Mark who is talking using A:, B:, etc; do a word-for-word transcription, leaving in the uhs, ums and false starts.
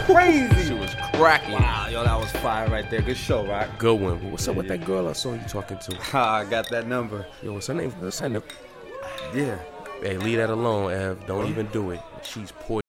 A: crazy.
B: She was cracking.
A: Wow, yo, that was fire right there. Good show, Rock.
B: Good one. What's up with that girl I saw you talking to?
A: Ha, I got that number.
B: Yo, what's her name? What's her name?
A: Yeah.
B: Hey, leave that alone, Ev. Don't even do it. She's poison.